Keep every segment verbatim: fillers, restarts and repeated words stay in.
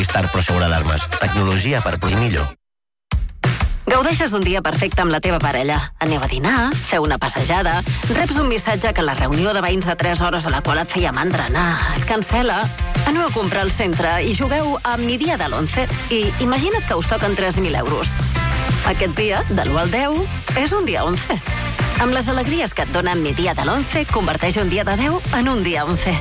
Star Pro Segura Alarmes. Tecnologia per protegir millor. Gaudeixes d'un dia perfecte amb la teva parella. Aneu a dinar, feu una passejada, reps un missatge que la reunió de veïns de tres hores a la qual et feia mandra anar es cancela. Aneu a comprar al centre i jugueu a Mi dia de l'onze i imagina't que us toquen tres mil euros. Aquest dia, de l'u al deu, és un dia onze. Amb les alegries que et dona Mi dia de l'onze, converteix un dia de deu en un dia onze.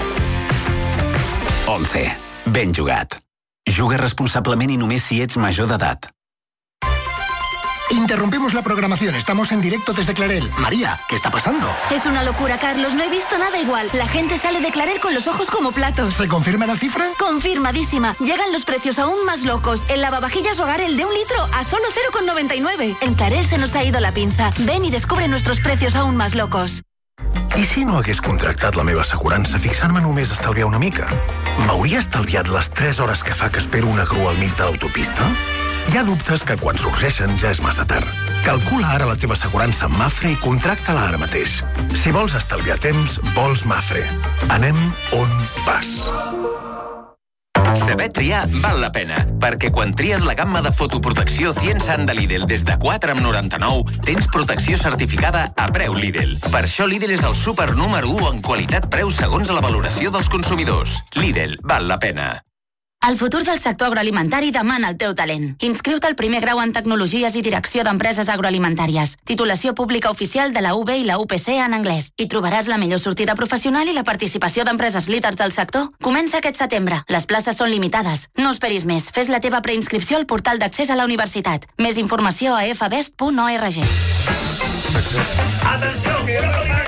onze. Ben jugat. Juga responsablement y només si ets major d'edat. Interrumpimos la programación. Estamos en directo desde Clarel. María, ¿qué está pasando? Es una locura, Carlos. No he visto nada igual. La gente sale de Clarel con los ojos como platos. ¿Se confirma la cifra? Confirmadísima. Llegan los precios aún más locos. El lavavajillas Hogar, el de un litro, a solo cero coma noventa y nueve. En Clarel se nos ha ido la pinza. Ven y descubre nuestros precios aún más locos. I si no hagués contractat la meva assegurança fixant-me només a estalviar una mica? M'hauria estalviat les tres hores que fa que espero una grua al mig de l'autopista? Hi ha dubtes que quan sorgeixen ja és massa tard. Calcula ara la teva assegurança amb Mafre i contracta-la ara mateix. Si vols estalviar temps, vols Mafre. Anem on vas. Saber triar val la pena, perquè quan tries la gamma de fotoprotecció Ciensan de Lidl des de quatre coma noranta-nou, tens protecció certificada a preu Lidl. Per això Lidl és el súper número u en qualitat-preu segons la valoració dels consumidors. Lidl, val la pena. El futur del sector agroalimentari demana el teu talent. Inscriu-te al primer grau en Tecnologies i Direcció d'Empreses Agroalimentàries. Titulació pública oficial de la U B i la U P C en anglès. Hi trobaràs la millor sortida professional i la participació d'empreses líders del sector. Comença aquest setembre. Les places són limitades. No esperis més. Fes la teva preinscripció al portal d'accés a la universitat. Més informació a f best punt org. Atenció, que jo no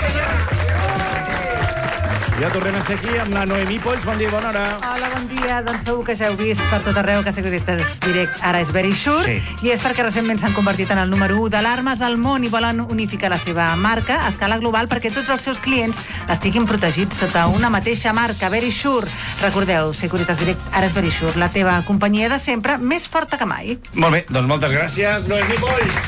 Ja tornem a ser aquí amb la Noemí Polls. Bon dia, bona hora. Hola, bon dia. Doncs segur que ja heu vist per tot arreu que Securitas Direct ara és Very Sure. Sí. I és perquè recentment s'han convertit en el número u d'alarmes al món i volen unificar la seva marca a escala global perquè tots els seus clients estiguin protegits sota una mateixa marca, Very Sure. Recordeu, Securitas Direct ara és Very Sure, la teva companyia de sempre més forta que mai. Molt bé, doncs moltes gràcies, Noemí Polls.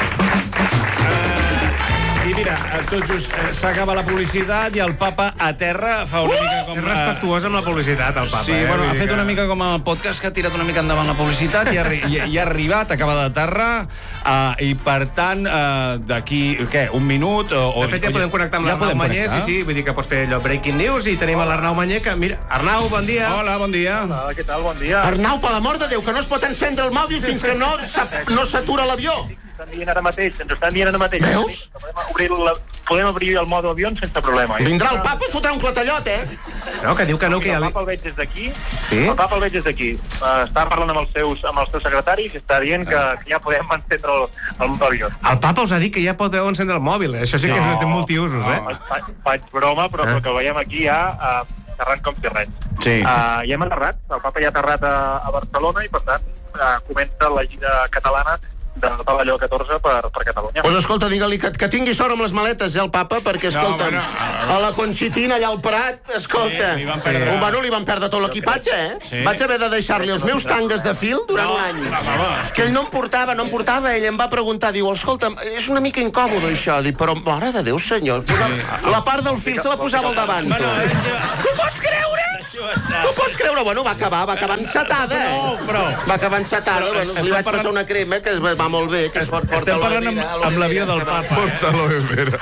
I mira, tot just eh, s'acaba la publicitat i el papa a terra fa una uh! mica com... És respectuós amb la publicitat, el papa. Sí, eh? bueno, ha fet que... una mica com el podcast que ha tirat una mica endavant la publicitat i ha, i, i ha arribat, acaba de terra, uh, i per tant, uh, d'aquí, què, un minut... O, de fet, ja o, podem connectar amb ja l'Arnau Manyer, sí, sí, vull dir que pots fer allò Breaking News i tenim a l'Arnau Manyer que... Mira, Arnau, bon dia. Hola, bon dia. Hola, què tal, bon dia. Arnau, per l'amor de Déu, que no es pot encendre el mòbil fins que no, no s'atura l'avió. Estan dient ara mateix, ens estan dient ara mateix. Veus? Podem obrir, la, podem obrir el mode avió sense problema. Vindrà el papa i fotrà un clatallot, eh? No, que diu que no, que ja... El papa el veig des d'aquí. Sí? El papa el veig des d'aquí. Uh, està parlant amb els seus, amb els seus secretaris i està dient que, que ja podem encendre el, el mode avió. El papa us ha dit que ja podeu encendre el mòbil, eh? Això sí que no, té multiusos, eh? No, faig, faig broma, però eh? el que veiem aquí ja... Uh, aterrant com si res. Sí. Uh, ja hem aterrat, el papa ja ha aterrat a, a Barcelona i per tant uh, comença la gira catalana del pavelló catorze per, per Catalunya. Doncs escolta, digue-li que, que tingui sort amb les maletes, eh, el papa, perquè, escolta, no, bueno, a la Conxitina allà al Prat, escolta, sí, li sí. un bueno, li van perdre tot l'equipatge, eh? Sí. Vaig haver de deixar-li els meus tangues de fil durant no, l'any. No, és que ell no em portava, no em portava, ell em va preguntar, diu, escolta, és una mica incòmode això, dic, però, mare de Déu, senyor, sí. la part del fil se la posava al davant. Bueno, tu pots creure? Tu pots creure? Bueno, va acabar, va acabar encetada, eh? No, però... Va acabar encetada, bueno, li vaig passar una crema que va molt bé, que es pot portar estem parlant amb, amb l'avió del papa. Porta-lo de vera.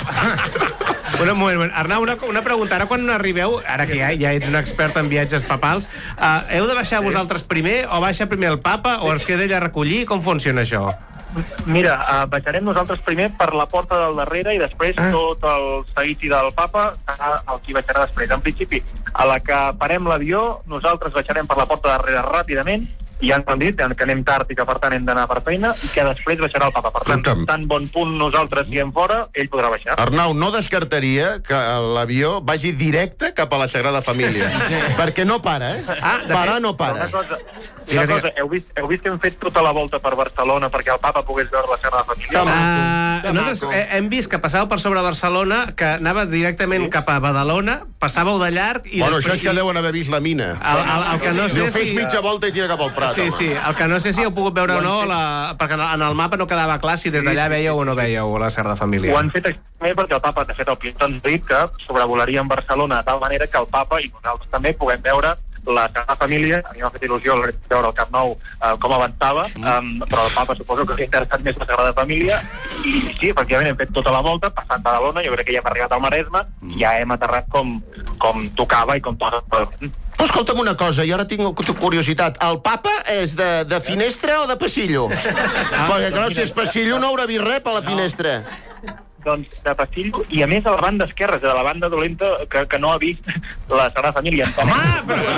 Un moment, Arnau, una, una pregunta. Ara quan arribeu, ara que ja, ja ets un expert en viatges papals, uh, heu de baixar vosaltres primer o baixa primer el papa o es queda ell a recollir? Com funciona això? Mira, uh, baixarem nosaltres primer per la porta del darrere i després ah. tot el seguici del papa serà el qui baixarà després. En principi, a la que parem l'avió, nosaltres baixarem per la porta darrere ràpidament i ja ens han dit que anem tard i que per tant hem d'anar per feina i que després baixarà el papa. Per tant, Escolta'm. tan bon punt nosaltres siguem fora, ell podrà baixar. Arnau, no descartaria que l'avió vagi directe cap a la Sagrada Família. Sí. Perquè no para, eh? Ah, para no para. Una cosa, una cosa heu, vist, heu vist que hem fet tota la volta per Barcelona perquè el papa pogués veure la Sagrada Família? Uh, nosaltres hem vist que passàveu per sobre Barcelona, que anava directament sí. cap a Badalona, passàveu de llarg i bueno, després... això és que deuen haver vist la mina. El, el, el que no sé si... fes mitja volta i tira cap al Prat. Sí, sí, el que no sé si heu pogut veure o no, la... perquè en el mapa no quedava clar si des d'allà veieu o no veieu la Sagrada Família. Ho han fet també perquè el papa, de fet, el pilot ens ha dit que sobrevolaria en Barcelona de tal manera que el papa i nosaltres també puguem veure la Sagrada Família, a mi m'ha fet il·lusió veure el Camp Nou uh, com avançava, um, però el papa suposo que s'ha interessat més la Sagrada Família, i sí, efectivament hem fet tota la volta, passant Badalona, jo crec que ja hem arribat al Maresme, i ja hem aterrat com, com tocava i com toca. Però escolta'm una cosa, jo ara tinc curiositat. El papa és de, de finestra o de passillo? Ah, perquè, clar, si és passillo no haurà vist res per la no. finestra. Doncs de passillo, i a més a la banda esquerra, de la banda dolenta que, que no ha vist la Sagrada Família. Home, però...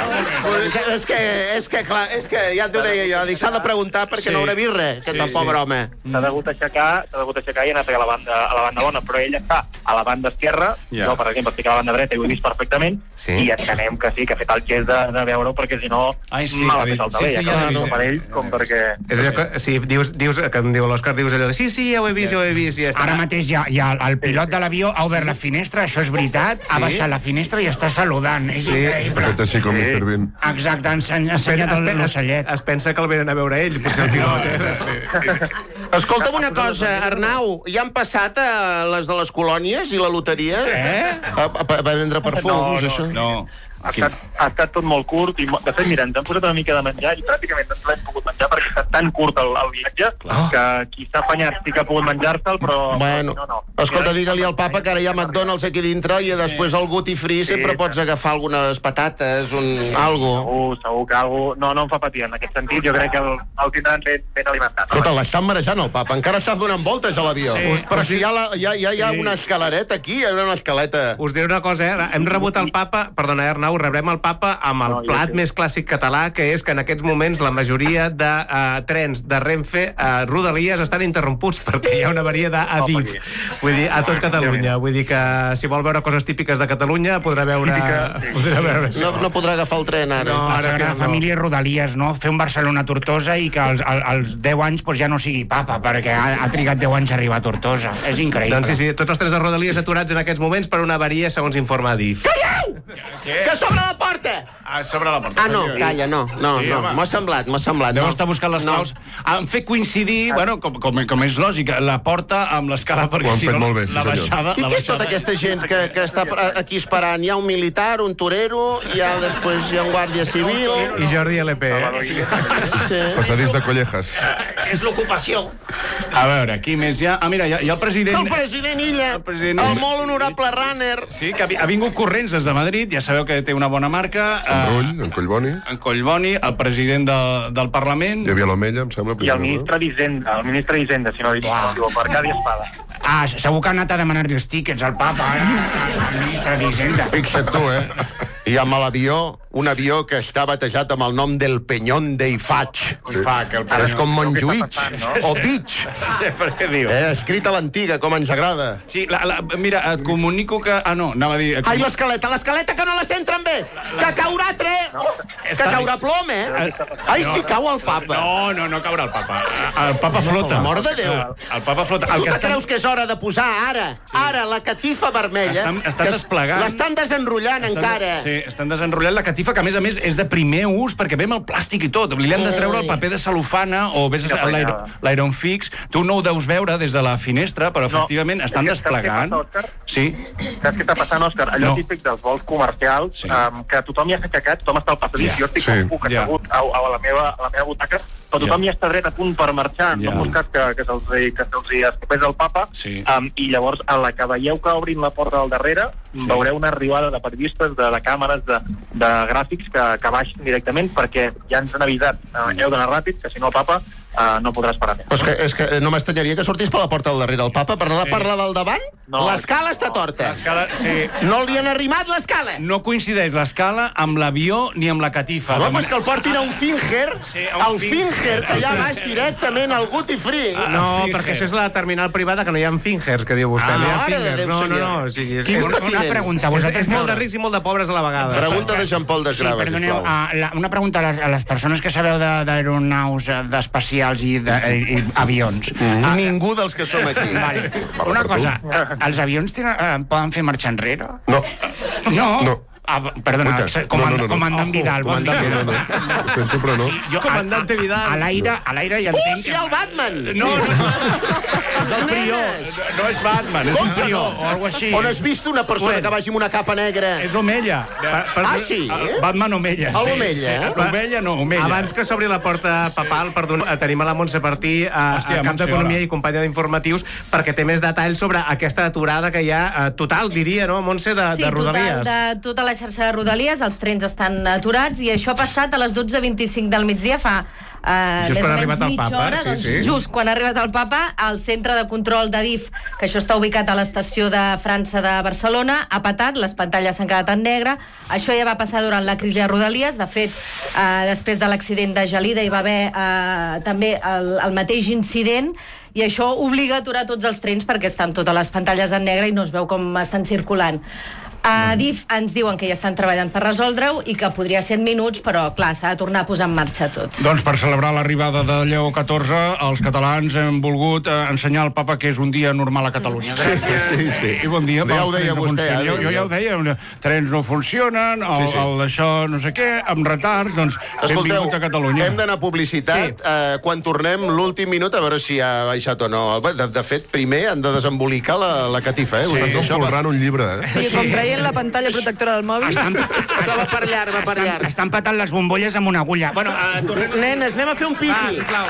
és que, és que, clar, és que ja t'ho deia jo, s'ha de preguntar perquè sí. no haurà vist res, que sí, tal pobre sí. home. S'ha degut aixecar, s'ha degut aixecar i ha anat a la banda, a la banda bona, però ell està a la banda esquerra, yeah. jo, per exemple, estic a la banda dreta i ho he vist perfectament, sí. i entenem que sí, que ha fet el gest de, de veure-ho, perquè si no, sí, mal ha fet el taler, sí, sí, ja ja no, per ell, com perquè... És allò que, si dius, dius, que em diu l'Òscar, dius allò de sí, sí, ja ho he vist, ja ho he vist, ja està. Ara mateix ja, ja el pilot de l'avió ha obert la finestra, això és veritat, sí. ha baixat la finestra i està saludant. És sí. increïble. Ha fet així com mister Bean. Exacte, ha ensenyat l'ocellet. Es pensa que el venen a veure ell, potser el pilot. Escolta'm una cosa, Arnau, ja han passat a les de les colònies i la loteria? Eh? A, a, a vendre perfums, no, no, això? No. Ha estat, ha estat tot molt curt i, de fet, mira, ens han posat una mica de menjar i pràcticament ens l'hem pogut menjar perquè ha estat tan curt el, el viatge oh. que qui s'ha afanyat sí que ha pogut menjar-se'l, però bueno, no, no. Escolta, digue-li al papa que ara hi ha McDonald's aquí dintre i després al Guti Free sí, sempre sí, pots agafar algunes patates, un... Sí, algo. Segur, segur que algo... No, no em fa patir en aquest sentit, jo crec que el, el tindran ben, ben alimentat. Escolta, l'estan marejant el papa, encara estàs donant voltes a l'avió. Sí. Però si hi ha, la, hi ha, hi ha, hi ha una escalareta aquí, hi ha una escaleta. Us diré una cosa, eh? Hem rebut el papa, perdona, Arnau, rebrem el papa amb el no, plat més clàssic català, que és que en aquests moments la majoria de uh, trens de Renfe a uh, Rodalies estan interromputs perquè hi ha una avaria d'Adif. Vull dir, a tot Catalunya. Vull dir que si vol veure coses típiques de Catalunya podrà veure... Podrà veure no, no podrà agafar el tren ara. No, ara la família Rodalies, no? Fer un Barcelona-Tortosa i que als, als deu anys pues, ja no sigui papa, perquè ha, ha trigat deu anys a arribar a Tortosa. És increïble. Doncs sí, sí, tots els trens de Rodalies aturats en aquests moments per una avaria, segons informa Adif. Calleu! Que s'obre la porta! Ah, s'obre la porta. Ah, no, calla, no, no, sí, no. M'ha semblat, m'ha semblat. Deu no. estar buscant les claus. No. Han fet coincidir, bueno, com, com, com és lògic, la porta amb l'escala, perquè si no, bé, sí, la baixada... I què és tota aquesta gent que, que està aquí esperant? Hi ha un militar, un torero, hi ha després hi ha un guàrdia civil... I Jordi L P. Sí. Passadís de collejas. És l'ocupació. A veure, qui més hi ha? Ah, mira, hi ha, hi ha el president... El president Illa, el, president... el molt honorable runner. Sí, que ha vingut corrents des de Madrid, ja sabeu que té una bona marca. En Rull, en Collboni. En Collboni, el president de, del Parlament. Hi havia l'Omella, em sembla. I el ministre d'Hisenda, el ministre d'Hisenda, si no dic, per Arcadi Espada. Ah, segur que ha anat a demanar-li els tíquets al papa, eh? El ministre d'Hisenda. Fixa't tu, eh? I amb l'avió, un avió que està batejat amb el nom del Peñón de Ifach. Sí. Que el és com Montjuïc, no? O Beach. Sí, per què diu? Eh, escrit a l'antiga, com ens agrada. Sí, la, la, mira, et comunico que... Ah, no, anava a dir... Ai, l'escaleta, l'escaleta que no la centren bé! Que caurà tre... Que caurà plom, eh? Ai, si cau el papa. No, no, no caurà el papa. El papa flota. Mort de Déu. El papa flota. Tu te creus que és hora de posar ara, ara, la catifa vermella? Estan, estan desplegant. L'estan desenrotllant encara. Sí, estan desenrotllant la catifa, que a més a més és de primer ús, perquè ve amb el plàstic i tot. Li han de treure el paper de cel·lofana o ves a l'Iron Fix. Tu no ho deus veure des de la finestra, però efectivament estan desplegant. Sí. Saps què està passant, Òscar? Allò típic dels vols comercials, que tothom ja s'ha aixecat, tothom està al passadís, jo estic com puc assegut a la meva butaca, però tothom ja està dret a punt per marxar, no buscat que se'ls hi escapés el papa, i llavors a la que veieu que obrin la porta del darrere veureu una arribada de periodistes, de càmeres, de gràfics que baixen directament perquè ja ens han avisat, heu d'anar ràpid, que si no el papa Uh, no podrà esperar més. Però és que, és que no m'estranyaria que sortís per la porta del darrere el papa, per anar sí. a parlar del davant? No, l'escala està torta. L'escala, sí. No li han arrimat l'escala. No coincideix l'escala amb l'avió ni amb la catifa. Home, doncs que el portin a un Finger, sí, a un el Finger, que ja baix directament al Guti Free. Ah, no, perquè això és la terminal privada, que no hi ha Fingers, que diu vostè. Ah, no, ara de Déu, no, no, no, o sigui, és, és una pregunta. És, és molt de rics i molt de pobres a la vegada. Pregunta de Jean-Paul de Crava, sí, perdoneu, uh, una pregunta a les, a les persones que sabeu d'aeronaus espacials i de i avions. Mm. Ah, ningú dels que som aquí. Vale. Una cosa, els avions tenen, eh, poden fer marxa enrere? No. No? No. Ah, perdona, comand no, no, no, no. comandant Vidal. Oh, comandant Vidal. No, no, no. Sento, però no. Sí, jo, comandante Vidal. A l'aire, a l'aire ja entenc... Uh, sí, el Batman! No, no. És el prior, no és Batman, és un prior, o alguna així. On has vist una persona que vagi amb una capa negra? És Omella. Ah, sí? Batman Omella. L'Omella, eh? Omella no, Omella. Abans que s'obri la porta papal, perdó, tenim a la Montse Martí, a, a Camp d'Economia i companya d'informatius, perquè té més detalls sobre aquesta aturada que hi ha total, diria, no, Montse, de, sí, de Rodalies. Sí, total, de tota la xarxa de Rodalies, els trens estan aturats, i això ha passat a les dotze vint-i-cinc del migdia, fa Uh, just quan ha arribat el mitja papa, hora, sí, doncs, sí. Just quan ha arribat el papa, al centre de control de D I F, que això està ubicat a l'estació de França de Barcelona, ha patat, les pantalles s'han quedat en negre. Això ja va passar durant la crisi de Rodalies. De fet, uh, després de l'accident de Gelida hi va haver uh, també el, el mateix incident, i això obliga a aturar tots els trens perquè estan totes les pantalles en negre i no es veu com estan circulant. A D I F ens diuen que ja estan treballant per resoldre-ho i que podria ser en minuts, però clar, s'ha de tornar a posar en marxa tot. Doncs per celebrar l'arribada de Lleó catorze, els catalans hem volgut eh, ensenyar al papa que és un dia normal a Catalunya. Sí, sí, sí. I bon dia. Ja ho deia vostè. Jo, jo ja ho deia, trens no funcionen, el, sí, sí. el d'això no sé què, amb retards, doncs benvingut a Catalunya. Hem d'anar a publicitat. Sí. Eh, quan tornem l'últim minut, a veure si ha baixat o no. De, de fet, primer han de desembolicar la, la catifa, eh? Sí, estan tot folrant un llibre, eh? Sí, com traient la pantalla protectora del mòbil. Estan, això va per llarg, va per llarg. Estan, estan patant les bombolles amb una agulla. Bueno, uh, tornem... Nenes, anem a fer un piqui. Va,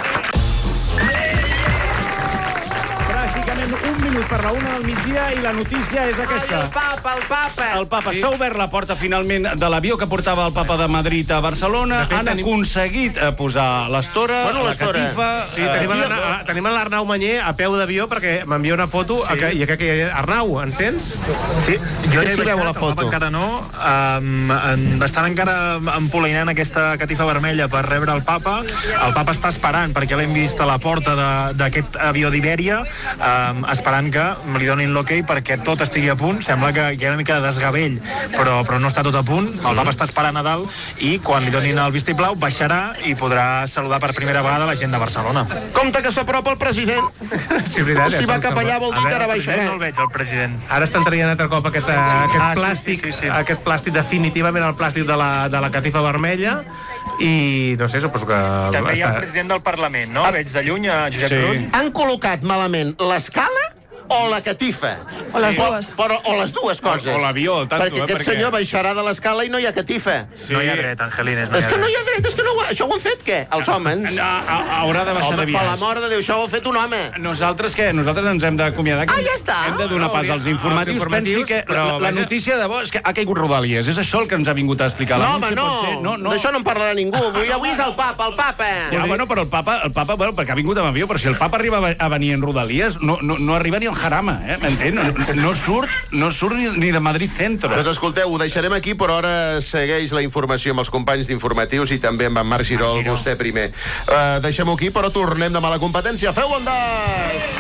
pràcticament un minut per la una del migdia i la notícia és aquesta. Ai, el papa, el papa. El papa. S'ha obert la porta finalment de l'avió que portava el papa de Madrid a Barcelona. Fet, Han tenim... aconseguit posar l'estora, bueno, la catifa... Sí, tenim l'Arnau Manyer a peu d'avió perquè m'envia una foto. Sí. A, i a, a, Arnau, en sents? Sí, jo ja hi vaig la foto. Encara no. Um, en, estan encara empolainant aquesta catifa vermella per rebre el papa. El papa està esperant perquè l'hem vist a la porta d'aquest avió d'Ibèria, um, esperant que li donin l'ok perquè tot estigui a punt. Sembla que hi ha una mica de desgavell, però, però no està tot a punt. El papa està esperant a dalt i quan li donin el vistiplau baixarà i podrà saludar per primera vegada la gent de Barcelona. Compte que s'apropa el president. Sí, veritat, si va cap allà vol dir que ara baixarà. No el veig, el president. Ara estan traient altre cop aquest, aquest ah, plàstic, sí, sí, sí. aquest plàstic definitivament el plàstic de la, de la catifa vermella i no sé, suposo que... També hi ha el president del Parlament, no? Veig de lluny a Josep sí. Rull. Han col·locat malament l'escala o la catifa. O les dues. Però, o les dues coses. O, o l'avió, tanto, perquè aquest eh, perquè... senyor baixarà de l'escala i no hi ha catifa. Sí. No hi ha dret, Angelines. No és que no hi ha dret, és que no ho, això ho han fet, què? Els homes? No, haurà de baixar home, de viatge. Per la mort de Déu, això ho ha fet un home. Nosaltres què? Nosaltres ens hem d'acomiadar. Ah, ja està. Hem de donar pas als informatius. Els informatius Pensi que però, la, la notícia de bo és que ha caigut Rodalies. És això el que ens ha vingut a explicar. No, home, no. no, no. D'això no en parlarà ningú. Avui, avui és el papa, el papa. Ja, bueno, però el papa, el papa, bueno, perquè ha vingut amb avió, però si el papa arriba a venir en Rodalies, no, no, no arriba ni al Jarama, eh? No, no surt, no surt ni, ni de Madrid Centro. Doncs escolteu, ho deixarem aquí, però ara segueix la informació amb els companys d'informatius i també amb en Marc Girol, Girol. Vostè primer. Uh, Deixem-ho aquí, però tornem demà a la competència. Feu bon dia!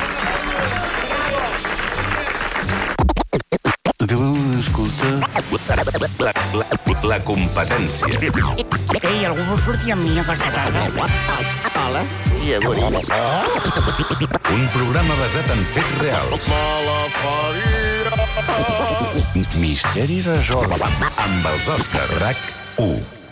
Acabeu d'escoltar la, la, la competència. Ei, algú vol sortir amb mi aquesta tarda? Hola, i avui. Un programa basat en fets reals. Mala farina. Misteri resolt. Amb els Òscar R A C u.